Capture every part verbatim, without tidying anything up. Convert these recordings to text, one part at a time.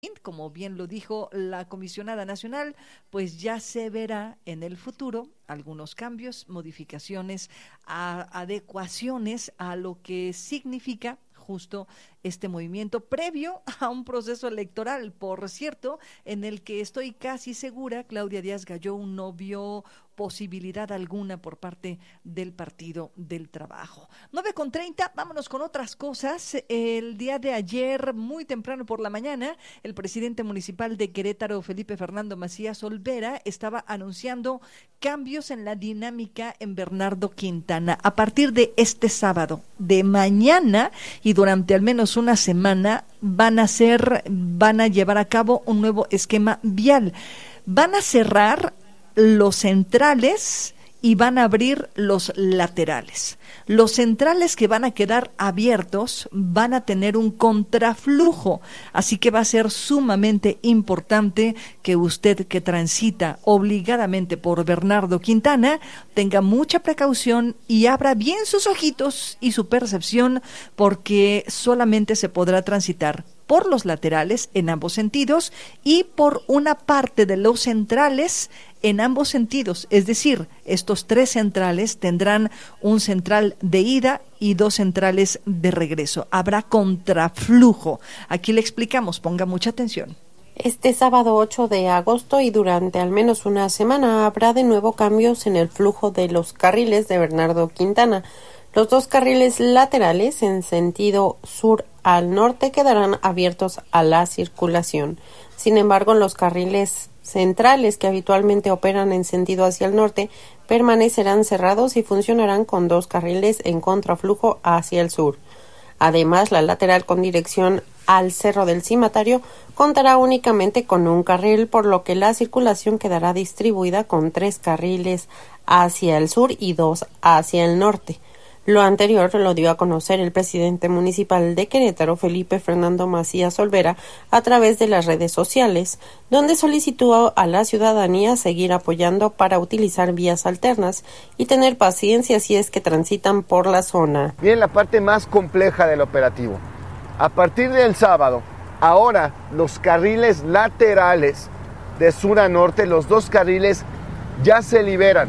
Como bien lo dijo la comisionada nacional, pues ya se verá en el futuro algunos cambios, modificaciones, a, adecuaciones a lo que significa justo este movimiento previo a un proceso electoral, por cierto, en el que estoy casi segura Claudia Díaz Gallón no vio posibilidad alguna por parte del Partido del Trabajo. nueve con treinta, vámonos con otras cosas. El día de ayer, muy temprano por la mañana, el presidente municipal de Querétaro, Felipe Fernando Macías Olvera, estaba anunciando cambios en la dinámica en Bernardo Quintana. A partir de este sábado, de mañana y durante al menos una semana, van a ser, van a llevar a cabo un nuevo esquema vial. Van a cerrar los centrales y van a abrir los laterales. Los centrales que van a quedar abiertos van a tener un contraflujo, así que va a ser sumamente importante que usted que transita obligadamente por Bernardo Quintana tenga mucha precaución y abra bien sus ojitos y su percepción, porque solamente se podrá transitar por los laterales en ambos sentidos y por una parte de los centrales en ambos sentidos, es decir, estos tres centrales tendrán un central de ida y dos centrales de regreso. Habrá contraflujo. Aquí le explicamos, ponga mucha atención. Este sábado ocho de agosto y durante al menos una semana habrá de nuevo cambios en el flujo de los carriles de Bernardo Quintana. Los dos carriles laterales en sentido sur al norte quedarán abiertos a la circulación. Sin embargo, los carriles centrales que habitualmente operan en sentido hacia el norte permanecerán cerrados y funcionarán con dos carriles en contraflujo hacia el sur. Además, la lateral con dirección al Cerro del Cimatario contará únicamente con un carril, por lo que la circulación quedará distribuida con tres carriles hacia el sur y dos hacia el norte. Lo anterior lo dio a conocer el presidente municipal de Querétaro, Felipe Fernando Macías Olvera, a través de las redes sociales, donde solicitó a la ciudadanía seguir apoyando para utilizar vías alternas y tener paciencia si es que transitan por la zona. Bien, la parte más compleja del operativo. A partir del sábado, ahora los carriles laterales de sur a norte, los dos carriles ya se liberan.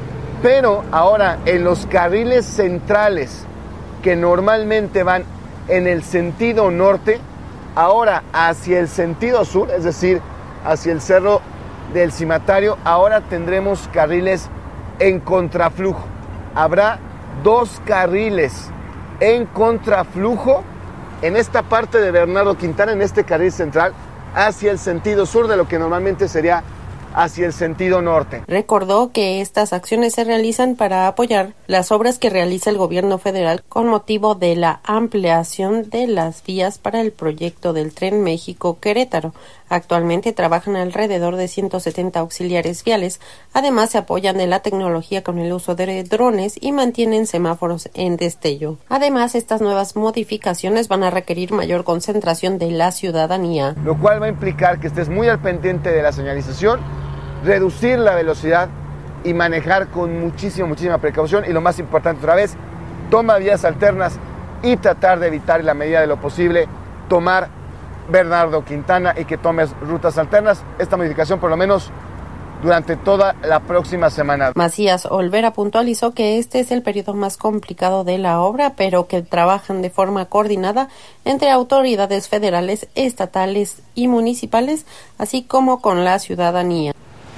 Pero ahora en los carriles centrales que normalmente van en el sentido norte, ahora hacia el sentido sur, es decir, hacia el Cerro del Cimatario, ahora tendremos carriles en contraflujo. Habrá dos carriles en contraflujo en esta parte de Bernardo Quintana, en este carril central, hacia el sentido sur de lo que normalmente sería hacia el sentido norte. Recordó que estas acciones se realizan para apoyar las obras que realiza el gobierno federal con motivo de la ampliación de las vías para el proyecto del Tren México-Querétaro. Actualmente trabajan alrededor de ciento setenta auxiliares viales. Además, se apoyan de la tecnología con el uso de drones y mantienen semáforos en destello. Además, estas nuevas modificaciones van a requerir mayor concentración de la ciudadanía, lo cual va a implicar que estés muy al pendiente de la señalización, reducir la velocidad y manejar con muchísima, muchísima precaución, y lo más importante otra vez, toma vías alternas y tratar de evitar en la medida de lo posible tomar Bernardo Quintana y que tomes rutas alternas. Esta modificación por lo menos durante toda la próxima semana. Macías Olvera puntualizó que este es el periodo más complicado de la obra, pero que trabajan de forma coordinada entre autoridades federales, estatales y municipales, así como con la ciudadanía.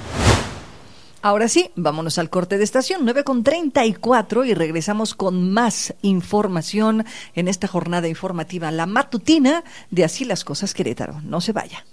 Ahora sí, vámonos al corte de estación, nueve con treinta y cuatro, y regresamos con más información en esta jornada informativa, la matutina de Así las Cosas Querétaro. No se vaya.